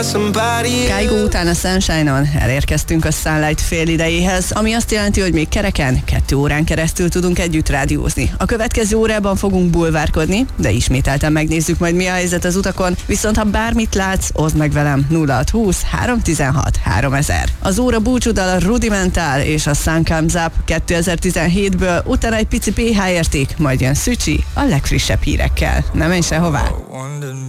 Kygo után a Sunshine-on elérkeztünk a Sunlight fél idejéhez, ami azt jelenti, hogy még kereken 2 órán keresztül tudunk együtt rádiózni. A következő órában fogunk bulvárkodni, de ismételten megnézzük majd, mi a helyzet az utakon, viszont ha bármit látsz, oszd meg velem 0620 316 3000. Az óra búcsúdal a Rudimental és a Sun Comes Up 2017-ből, utána egy pici PH érték, majd jön Szücsi a legfrissebb hírekkel. Ne menj sehová!